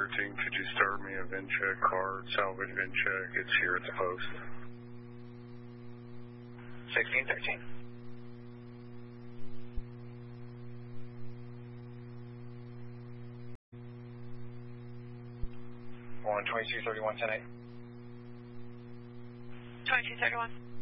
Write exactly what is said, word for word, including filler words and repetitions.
thirteen, could you start me a VIN check card, salvage VIN check? It's here at the post. sixteen thirteen. One twenty-two thirty-one ten eight. twenty-two thirty-one.